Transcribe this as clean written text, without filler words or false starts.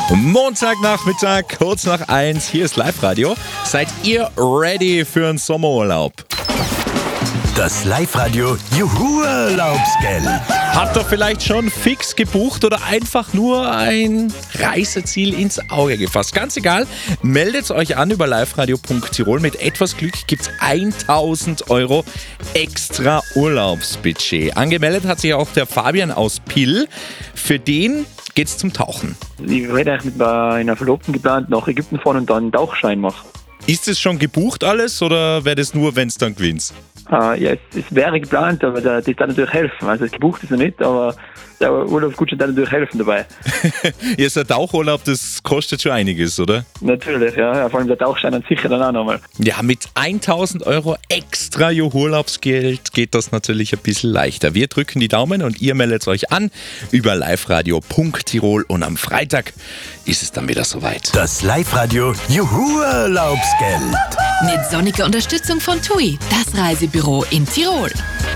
Montagnachmittag, kurz nach 1, hier ist Live-Radio. Seid ihr ready für einen Sommerurlaub? Das Live-Radio Juhu-Urlaubsgeld. Habt ihr vielleicht schon fix gebucht oder einfach nur ein Reiseziel ins Auge gefasst? Ganz egal, meldet euch an über liveradio.tirol. Mit etwas Glück gibt es 1.000 € extra Urlaubsbudget. Angemeldet hat sich auch der Fabian aus Pill. Für den geht's zum Tauchen. Ich hätte eigentlich mit einer Verlobten geplant, nach Ägypten fahren und dann einen Tauchschein machen. Ist es schon gebucht alles oder wäre das nur, wenn es dann gewinnst? Ja, es wäre geplant, aber das kann natürlich helfen. Also gebucht ist er nicht, aber der Urlaubsgutschein kann natürlich helfen dabei. Ja, so ein Tauchurlaub, das kostet schon einiges, oder? Natürlich, ja. Vor allem der Tauchschein an sich dann auch nochmal. Ja, mit 1.000 € extra Urlaubsgeld geht das natürlich ein bisschen leichter. Wir drücken die Daumen und ihr meldet euch an über liveradio.tirol und am Freitag ist es dann wieder soweit. Das Live-Radio Juhu-Urlaubsgeld. Mit sonniger Unterstützung von TUI, das Reisebüro in Tirol.